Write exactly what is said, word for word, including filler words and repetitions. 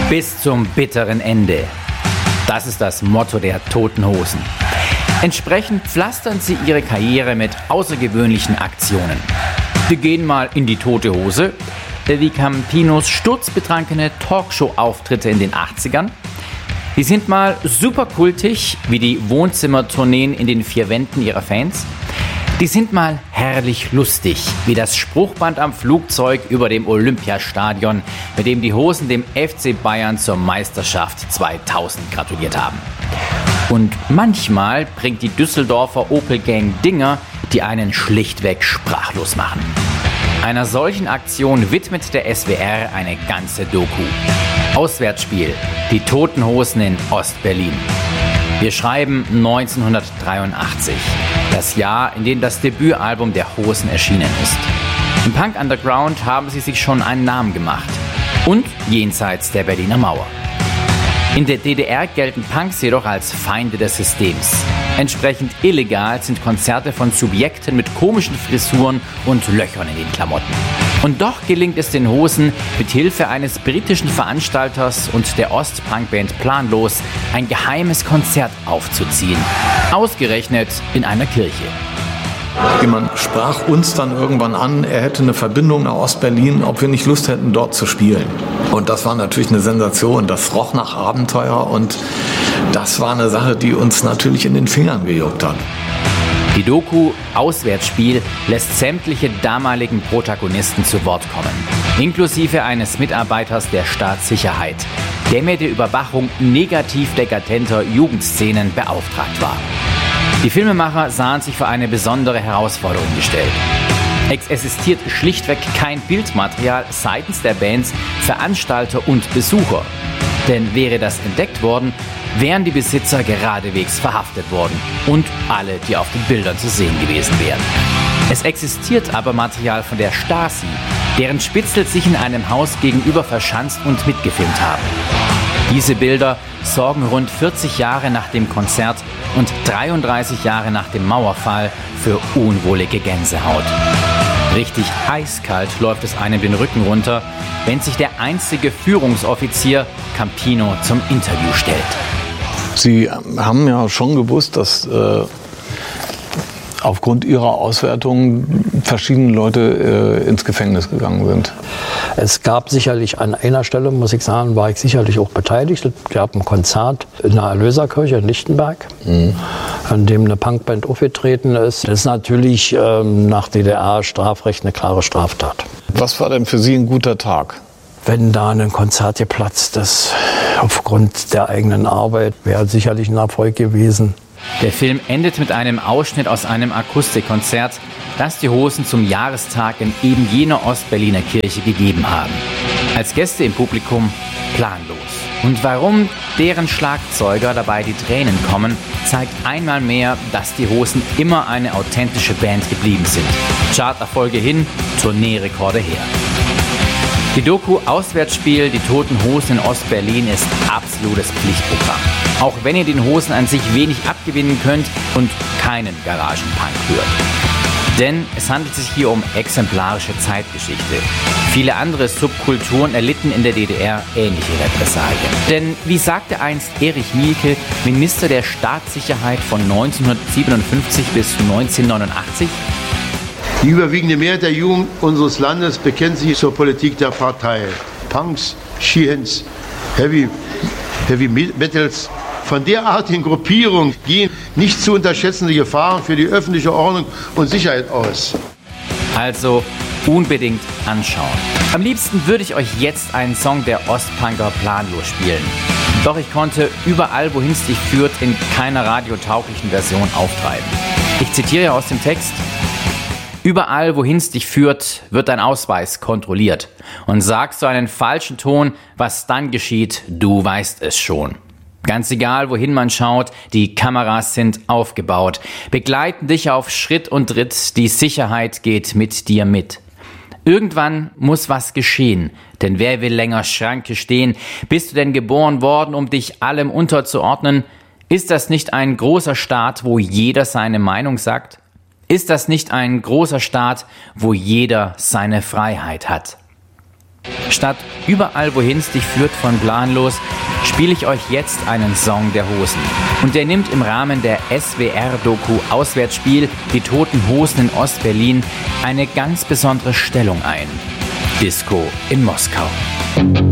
Bis zum bitteren Ende. Das ist das Motto der Toten Hosen. Entsprechend pflastern sie ihre Karriere mit außergewöhnlichen Aktionen. Wir gehen mal in die tote Hose, wie Campinos sturzbetrankene Talkshow-Auftritte in den achtzigern. Die sind mal super kultig, wie die Wohnzimmertourneen in den vier Wänden ihrer Fans. Die sind mal herrlich lustig, wie das Spruchband am Flugzeug über dem Olympiastadion, mit dem die Hosen dem F C Bayern zur Meisterschaft zweitausend gratuliert haben. Und manchmal bringt die Düsseldorfer Opel Gang Dinger, die einen schlichtweg sprachlos machen. Einer solchen Aktion widmet der S W R eine ganze Doku. Auswärtsspiel, die Toten Hosen in Ostberlin. Wir schreiben neunzehnhundertdreiundachtzig, das Jahr, in dem das Debütalbum der Hosen erschienen ist. Im Punk Underground haben sie sich schon einen Namen gemacht. Und jenseits der Berliner Mauer. In der D D R gelten Punks jedoch als Feinde des Systems. Entsprechend illegal sind Konzerte von Subjekten mit komischen Frisuren und Löchern in den Klamotten. Und doch gelingt es den Hosen, mit Hilfe eines britischen Veranstalters und der Ost-Punk-Band Planlos ein geheimes Konzert aufzuziehen. Ausgerechnet in einer Kirche. Jemand sprach uns dann irgendwann an, er hätte eine Verbindung nach Ostberlin, ob wir nicht Lust hätten, dort zu spielen. Und das war natürlich eine Sensation, das roch nach Abenteuer und das war eine Sache, die uns natürlich in den Fingern gejuckt hat. Die Doku Auswärtsspiel lässt sämtliche damaligen Protagonisten zu Wort kommen, inklusive eines Mitarbeiters der Staatssicherheit, der mit der Überwachung negativ dekadenter Jugendszenen beauftragt war. Die Filmemacher sahen sich vor eine besondere Herausforderung gestellt. Es existiert schlichtweg kein Bildmaterial seitens der Bands, Veranstalter und Besucher. Denn wäre das entdeckt worden, wären die Besitzer geradewegs verhaftet worden und alle, die auf den Bildern zu sehen gewesen wären. Es existiert aber Material von der Stasi, deren Spitzel sich in einem Haus gegenüber verschanzt und mitgefilmt haben. Diese Bilder sorgen rund vierzig Jahre nach dem Konzert und dreiunddreißig Jahre nach dem Mauerfall für unwohlige Gänsehaut. Richtig eiskalt läuft es einem den Rücken runter, wenn sich der einstige Führungsoffizier Campino zum Interview stellt. Sie haben ja schon gewusst, dass äh, aufgrund Ihrer Auswertung verschiedene Leute äh, ins Gefängnis gegangen sind. Es gab sicherlich an einer Stelle, muss ich sagen, war ich sicherlich auch beteiligt. Es gab ein Konzert in der Erlöserkirche in Lichtenberg, mhm. an dem eine Punkband aufgetreten ist. Das ist natürlich ähm, nach D D R-Strafrecht eine klare Straftat. Was war denn für Sie ein guter Tag? Wenn da ein Konzert geplatzt ist, aufgrund der eigenen Arbeit, wäre sicherlich ein Erfolg gewesen. Der Film endet mit einem Ausschnitt aus einem Akustikkonzert, das die Hosen zum Jahrestag in eben jener Ostberliner Kirche gegeben haben. Als Gäste im Publikum Planlos. Und warum deren Schlagzeuger dabei die Tränen kommen, zeigt einmal mehr, dass die Hosen immer eine authentische Band geblieben sind. Charterfolge hin, Tourneerekorde her. Die Doku Auswärtsspiel, die Toten Hosen in Ostberlin ist absolutes Pflichtprogramm. Auch wenn ihr den Hosen an sich wenig abgewinnen könnt und keinen Garagenpunk hört. Denn es handelt sich hier um exemplarische Zeitgeschichte. Viele andere Subkulturen erlitten in der D D R ähnliche Repressalien. Denn wie sagte einst Erich Mielke, Minister der Staatssicherheit von neunzehnhundertsiebenundfünfzig bis neunzehnhundertneunundachtzig? Die überwiegende Mehrheit der Jugend unseres Landes bekennt sich zur Politik der Partei. Punks, Sheehans, Heavy, Heavy Metals. Von derartigen Gruppierungen gehen nicht zu unterschätzende Gefahren für die öffentliche Ordnung und Sicherheit aus. Also unbedingt anschauen. Am liebsten würde ich euch jetzt einen Song der Ostpunker Planlos spielen. Doch ich konnte überall, wohin es dich führt, in keiner radiotauglichen Version auftreiben. Ich zitiere aus dem Text: Überall, wohin es dich führt, wird dein Ausweis kontrolliert. Und sagst du einen falschen Ton, was dann geschieht, du weißt es schon. Ganz egal, wohin man schaut, die Kameras sind aufgebaut, begleiten dich auf Schritt und Tritt, die Sicherheit geht mit dir mit. Irgendwann muss was geschehen, denn wer will länger Schranke stehen? Bist du denn geboren worden, um dich allem unterzuordnen? Ist das nicht ein großer Staat, wo jeder seine Meinung sagt? Ist das nicht ein großer Staat, wo jeder seine Freiheit hat? Statt Überall wohin's dich führt von Planlos spiele ich euch jetzt einen Song der Hosen. Und der nimmt im Rahmen der S W R-Doku Auswärtsspiel Die Toten Hosen in Ostberlin eine ganz besondere Stellung ein. Disco in Moskau.